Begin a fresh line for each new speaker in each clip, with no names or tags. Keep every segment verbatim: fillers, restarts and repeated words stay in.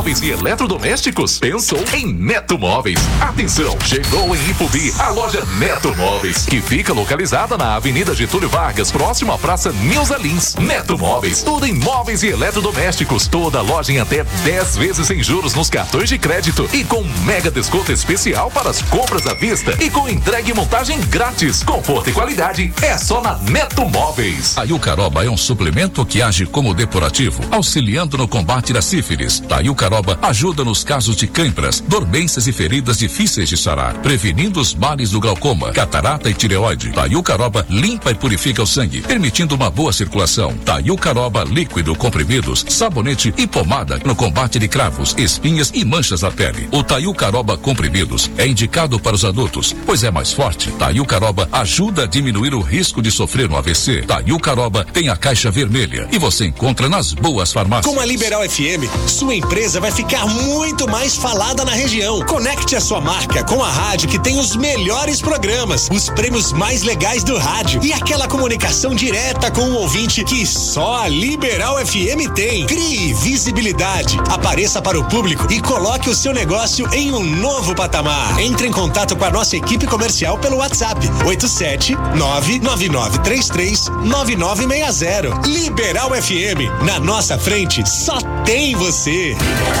móveis e eletrodomésticos? Pensou em Neto Móveis. Atenção, chegou em Ipubi a loja Neto Móveis, que fica localizada na Avenida Getúlio Vargas, próximo à Praça Nilza Lins. Neto Móveis, tudo em móveis e eletrodomésticos. Toda loja em até dez vezes sem juros nos cartões de crédito e com mega desconto especial para as compras à vista e com entrega e montagem grátis. Conforto e qualidade é só na Neto Móveis.
A Iucaroba é um suplemento que age como depurativo, auxiliando no combate da sífilis. A Iucaroba ajuda nos casos de câimbras, dormências e feridas difíceis de sarar, prevenindo os males do glaucoma, catarata e tireoide. A Iucaroba limpa e purifica o sangue, permitindo uma boa circulação. A Iucaroba líquido, comprimidos, sabonete e pomada no combate de cravos, espinhas e manchas na pele. O Taiucaroba comprimidos é indicado para os adultos, pois é mais forte. Taiucaroba ajuda a diminuir o risco de sofrer um A V C. Taiucaroba tem a caixa vermelha e você encontra nas boas farmácias.
Com a Liberal F M, sua empresa vai ficar muito mais falada na região. Conecte a sua marca com a rádio que tem os melhores programas, os prêmios mais legais do rádio e aquela comunicação direta com o ouvinte que só a Liberal F M tem. Crie visibilidade, apareça para o público e coloque o seu negócio em um novo patamar. Entre em contato com a nossa equipe comercial pelo WhatsApp oito sete nove nove nove três três nove nove seis zero. Liberal F M, na nossa frente só tem você.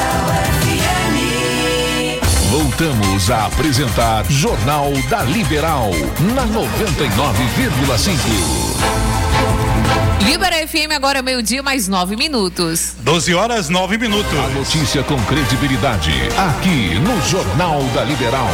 Voltamos a apresentar Jornal da Liberal na noventa e nove vírgula cinco.
Liberal F M agora meio-dia mais nove minutos.
doze horas, nove minutos.
A notícia com credibilidade aqui no Jornal da Liberal.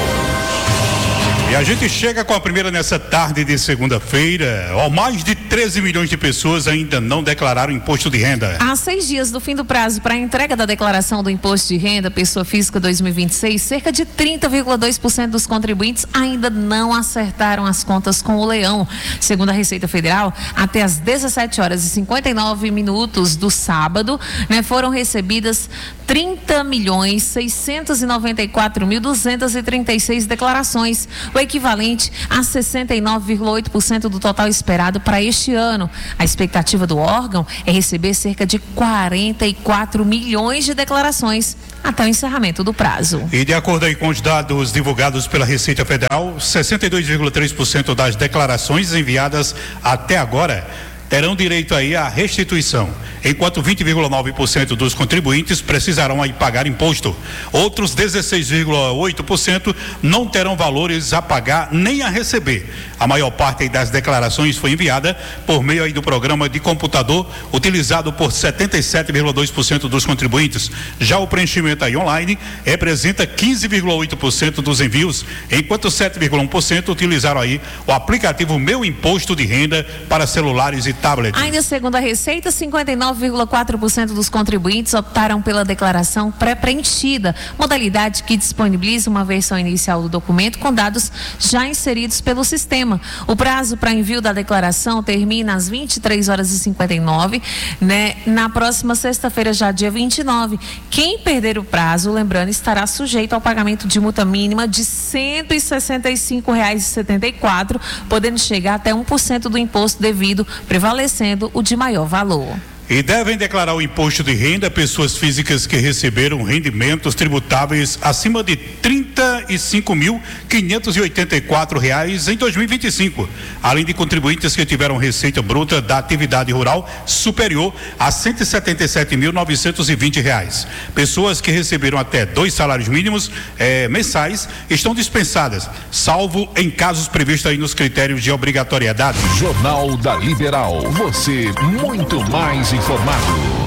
E a gente chega com a primeira nessa tarde de segunda-feira. Ó, mais de treze milhões de pessoas ainda não declararam imposto de renda.
Há seis dias do fim do prazo para a entrega da declaração do imposto de renda pessoa física dois mil e vinte e seis, cerca de trinta vírgula dois por cento dos contribuintes ainda não acertaram as contas com o leão. Segundo a Receita Federal, até às dezessete horas e cinquenta e nove minutos do sábado, né, foram recebidas trinta milhões seiscentos e noventa e quatro mil duzentos e trinta e seis declarações, o equivalente a sessenta e nove vírgula oito por cento do total esperado para este ano. A expectativa do órgão é receber cerca de quarenta e quatro milhões de declarações até o encerramento do prazo.
E de acordo aí com os dados divulgados pela Receita Federal, sessenta e dois vírgula três por cento das declarações enviadas até agora terão direito aí à restituição, enquanto vinte vírgula nove por cento dos contribuintes precisarão aí pagar imposto. Outros dezesseis vírgula oito por cento não terão valores a pagar nem a receber. A maior parte aí das declarações foi enviada por meio aí do programa de computador utilizado por setenta e sete vírgula dois por cento dos contribuintes. Já o preenchimento aí online representa quinze vírgula oito por cento dos envios, enquanto sete vírgula um por cento utilizaram aí o aplicativo Meu Imposto de Renda para celulares e tablet.
Ainda segundo a Receita, cinquenta e nove vírgula quatro por cento dos contribuintes optaram pela declaração pré-preenchida, modalidade que disponibiliza uma versão inicial do documento com dados já inseridos pelo sistema. O prazo para envio da declaração termina às vinte e três horas e cinquenta e nove, né? Na próxima sexta-feira, já dia vinte e nove. Quem perder o prazo, lembrando, estará sujeito ao pagamento de multa mínima de cento e sessenta e cinco reais e setenta e quatro, podendo chegar até um por cento do imposto devido, prevalecendo o de maior valor.
E devem declarar o imposto de renda pessoas físicas que receberam rendimentos tributáveis acima de trinta e cinco mil quinhentos e oitenta e quatro reais em dois mil e vinte e cinco, além de contribuintes que tiveram receita bruta da atividade rural superior a cento e setenta e sete mil novecentos e vinte reais. Pessoas que receberam até dois salários mínimos eh, mensais estão dispensadas, salvo em casos previstos aí nos critérios de obrigatoriedade.
Jornal da Liberal, você muito mais informado.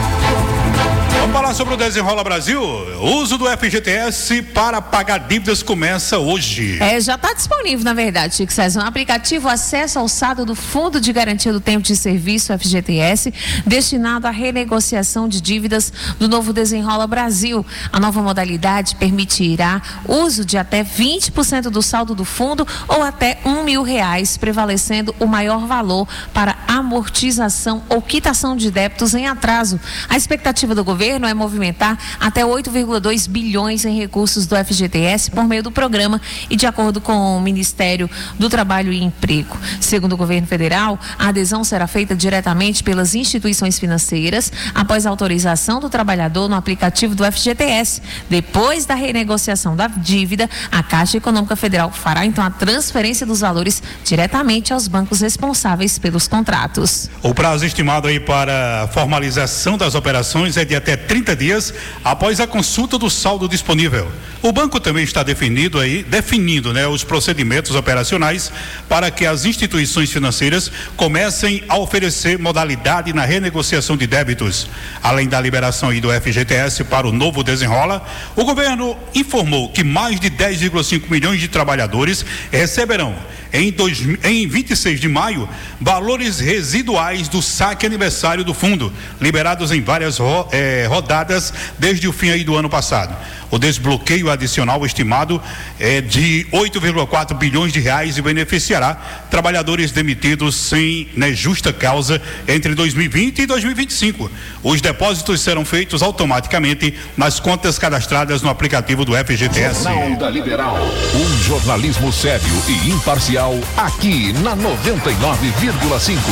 Vamos falar sobre o Desenrola Brasil. O uso do F G T S para pagar dívidas começa hoje.
É, já está disponível, na verdade, Chico César, um aplicativo acesso ao saldo do Fundo de Garantia do Tempo de Serviço, F G T S, destinado à renegociação de dívidas do novo Desenrola Brasil. A nova modalidade permitirá uso de até vinte por cento do saldo do fundo ou até um mil reais, prevalecendo o maior valor para amortização ou quitação de débitos em atraso. A expectativa do governo plano é movimentar até oito vírgula dois bilhões em recursos do F G T S por meio do programa e de acordo com o Ministério do Trabalho e Emprego. Segundo o governo federal, a adesão será feita diretamente pelas instituições financeiras após a autorização do trabalhador no aplicativo do F G T S. Depois da renegociação da dívida, a Caixa Econômica Federal fará então a transferência dos valores diretamente aos bancos responsáveis pelos contratos.
O prazo estimado aí para formalização das operações é de até trinta dias após a consulta do saldo disponível. O banco também está definido aí, definindo, né, os procedimentos operacionais para que as instituições financeiras comecem a oferecer modalidade na renegociação de débitos. Além da liberação aí do F G T S para o novo desenrola, o governo informou que mais de dez vírgula cinco milhões de trabalhadores receberão em, dois, em vinte e seis de maio valores residuais do saque aniversário do fundo, liberados em várias ro, eh, rodadas desde o fim aí do ano passado. O desbloqueio adicional estimado é de oito vírgula quatro bilhões de reais e beneficiará trabalhadores demitidos sem, né, justa causa entre dois mil e vinte e dois mil e vinte e cinco. Os depósitos serão feitos automaticamente nas contas cadastradas no aplicativo do F G T S.
Jornal da Liberal, um jornalismo sério e imparcial aqui na noventa e nove vírgula cinco.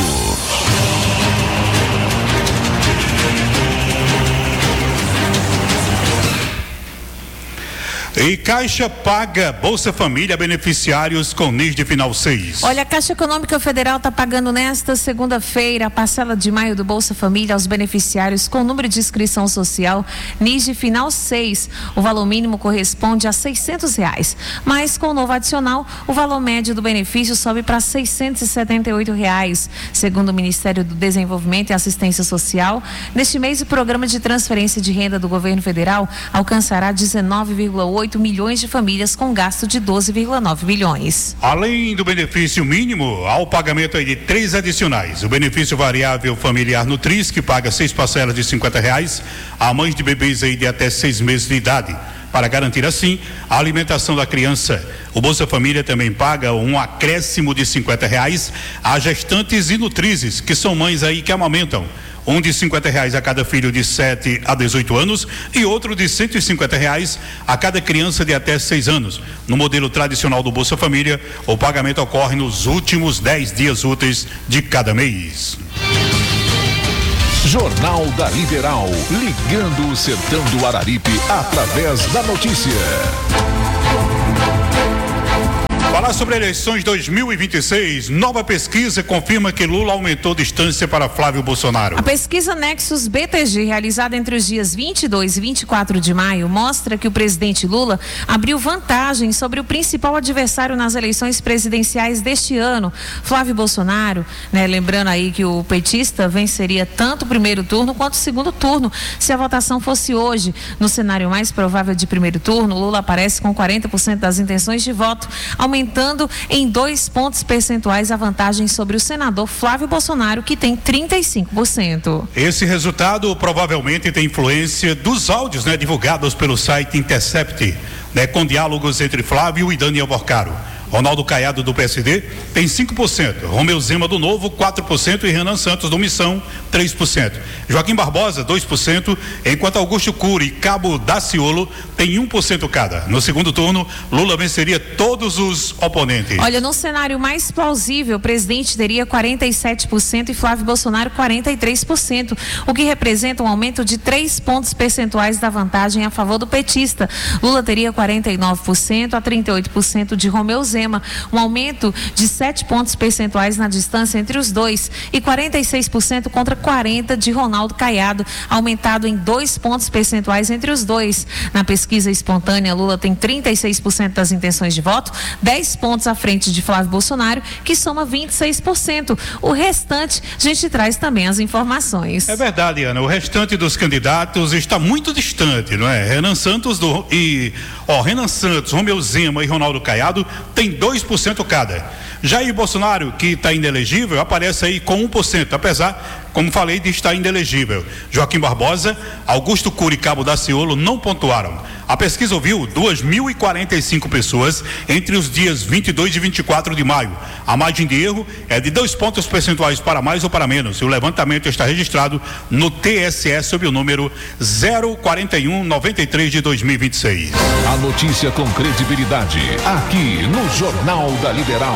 E Caixa paga Bolsa Família beneficiários com N I S de final seis.
Olha, a Caixa Econômica Federal está pagando nesta segunda-feira a parcela de maio do Bolsa Família aos beneficiários com número de inscrição social N I S de final seis. O valor mínimo corresponde a seiscentos reais, mas com o novo adicional, o valor médio do benefício sobe para seiscentos e setenta e oito reais. Segundo o Ministério do Desenvolvimento e Assistência Social, neste mês o programa de transferência de renda do governo federal alcançará dezenove vírgula oito milhões de famílias com gasto de doze vírgula nove bilhões.
Além do benefício mínimo, há o pagamento aí de três adicionais. O benefício variável familiar Nutris, que paga seis parcelas de cinquenta reais a mães de bebês aí de até seis meses de idade, para garantir assim a alimentação da criança. O Bolsa Família também paga um acréscimo de cinquenta reais a gestantes e nutrizes, que são mães aí que amamentam. Um de cinquenta reais a cada filho de sete a dezoito anos e outro de cento e cinquenta reais a cada criança de até seis anos. No modelo tradicional do Bolsa Família, o pagamento ocorre nos últimos dez dias úteis de cada mês.
Jornal da Liberal, ligando o sertão do Araripe através da notícia.
Falar sobre eleições dois mil e vinte e seis, nova pesquisa confirma que Lula aumentou distância para Flávio Bolsonaro.
A pesquisa Nexus B T G, realizada entre os dias vinte e dois e vinte e quatro de maio, mostra que o presidente Lula abriu vantagem sobre o principal adversário nas eleições presidenciais deste ano, Flávio Bolsonaro, né? Lembrando aí que o petista venceria tanto o primeiro turno quanto o segundo turno, se a votação fosse hoje. No cenário mais provável de primeiro turno, Lula aparece com quarenta por cento das intenções de voto, aumentando aumentando em dois pontos percentuais a vantagem sobre o senador Flávio Bolsonaro, que tem trinta e cinco por cento.
Esse resultado provavelmente tem influência dos áudios, né, divulgados pelo site Intercept, né, com diálogos entre Flávio e Daniel Porcaro. Ronaldo Caiado, do P S D, tem cinco por cento. Romeu Zema, do Novo, quatro por cento. E Renan Santos, do Missão, três por cento. Joaquim Barbosa, dois por cento. Enquanto Augusto Cury e Cabo Daciolo tem um por cento cada. No segundo turno, Lula venceria todos os oponentes.
Olha, no cenário mais plausível, o presidente teria quarenta e sete por cento e Flávio Bolsonaro quarenta e três por cento, o que representa um aumento de três pontos percentuais da vantagem a favor do petista. Lula teria quarenta e nove por cento a trinta e oito por cento de Romeu Zema, um aumento de sete pontos percentuais na distância entre os dois, e quarenta e seis por cento contra quarenta de Ronaldo Caiado, aumentado em dois pontos percentuais entre os dois. Na pesquisa espontânea, Lula tem trinta e seis por cento das intenções de voto, dez pontos à frente de Flávio Bolsonaro, que soma vinte e seis por cento. O restante, a gente traz também as informações.
É verdade, Ana, o restante dos candidatos está muito distante, não é? Renan Santos do, e, ó, Renan Santos, Romeu Zema e Ronaldo Caiado tem dois por cento cada. Jair Bolsonaro, que está inelegível, aparece aí com um por cento, apesar, como falei, de estar inelegível. Joaquim Barbosa, Augusto Cury e Cabo Daciolo não pontuaram. A pesquisa ouviu duas mil e quarenta e cinco pessoas entre os dias vinte e dois e vinte e quatro de maio. A margem de erro é de dois pontos percentuais para mais ou para menos. E o levantamento está registrado no T S E sob o número zero quarenta e um noventa e três de dois mil e vinte e seis.
A notícia com credibilidade, aqui no Jornal da Liberal.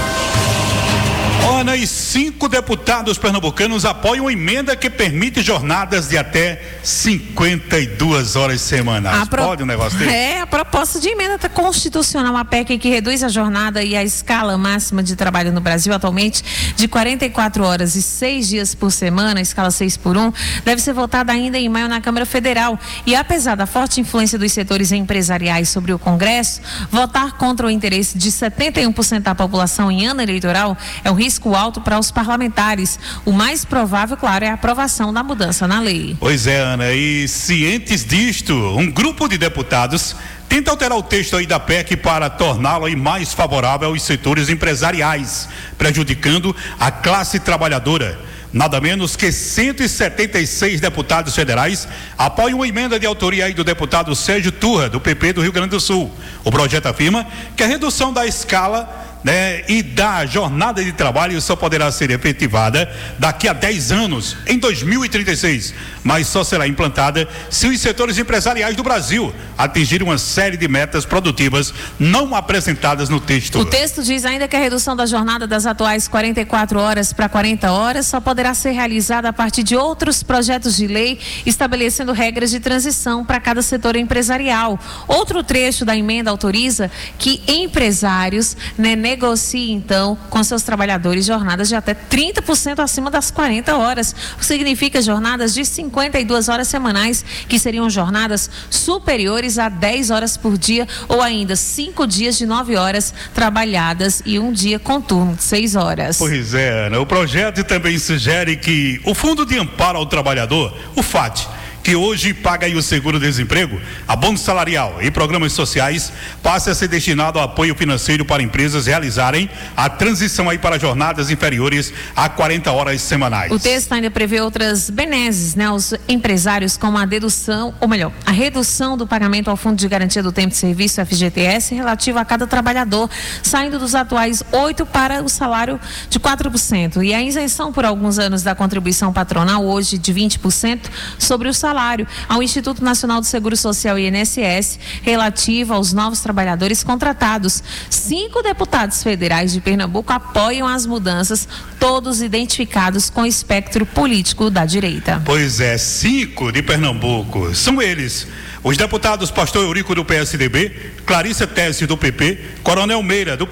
Ana, e cinco deputados pernambucanos apoiam a emenda que permite jornadas de até cinquenta e duas horas semanais.
Pro...
Pode um negócio desse?
É, a proposta de emenda constitucional, a P E C que reduz a jornada e a escala máxima de trabalho no Brasil atualmente de quarenta e quatro horas e seis dias por semana, escala seis por um, deve ser votada ainda em maio na Câmara Federal. E apesar da forte influência dos setores empresariais sobre o Congresso, votar contra o interesse de setenta e um por cento da população em ano eleitoral é um risco alto para os parlamentares. O mais provável, claro, é a aprovação da mudança na lei.
Pois é, Ana, e cientes disto, um grupo de deputados tenta alterar o texto aí da P E C para torná-lo aí mais favorável aos setores empresariais, prejudicando a classe trabalhadora. Nada menos que cento e setenta e seis deputados federais apoiam uma emenda de autoria aí do deputado Sérgio Turra, do P P do Rio Grande do Sul. O projeto afirma que a redução da escala Né, e da jornada de trabalho só poderá ser efetivada daqui a dez anos, em dois mil e trinta e seis, mas só será implantada se os setores empresariais do Brasil atingirem uma série de metas produtivas não apresentadas no texto.
O texto diz ainda que a redução da jornada das atuais quarenta e quatro horas para quarenta horas só poderá ser realizada a partir de outros projetos de lei, estabelecendo regras de transição para cada setor empresarial. Outro trecho da emenda autoriza que empresários, né, negocie então com seus trabalhadores jornadas de até trinta por cento acima das quarenta horas, o que significa jornadas de cinquenta e duas horas semanais, que seriam jornadas superiores a dez horas por dia, ou ainda cinco dias de nove horas trabalhadas e um dia com turno de seis horas.
Pois é, Ana, o projeto também sugere que o Fundo de Amparo ao Trabalhador, o F A T, que hoje paga aí o seguro-desemprego, abono salarial e programas sociais, passe a ser destinado ao apoio financeiro para empresas realizarem a transição aí para jornadas inferiores a quarenta horas semanais.
O texto ainda prevê outras benesses, né, aos empresários, como a dedução, ou melhor, a redução do pagamento ao Fundo de Garantia do Tempo de Serviço, F G T S, relativo a cada trabalhador, saindo dos atuais oito por cento para o salário de quatro por cento, e a isenção por alguns anos da contribuição patronal, hoje de vinte por cento, sobre o salário ao Instituto Nacional do Seguro Social, I N S S, relativa aos novos trabalhadores contratados. Cinco deputados federais de Pernambuco apoiam as mudanças, todos identificados com o espectro político da direita.
Pois é, cinco de Pernambuco. São eles: os deputados Pastor Eurico do P S D B, Clarissa Tesse do P P, Coronel Meira do